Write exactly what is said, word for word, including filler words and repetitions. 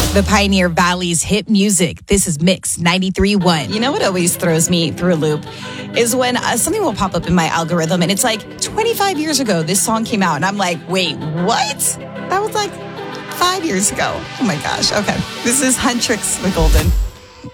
The Pioneer Valley's hit music. This is Mix ninety-three point one. You know what always throws me through a loop is when uh, something will pop up in my algorithm and it's like twenty-five years ago this song came out and I'm like, wait, what? That was like five years ago. Oh my gosh. Okay. This is Huntrix with Golden.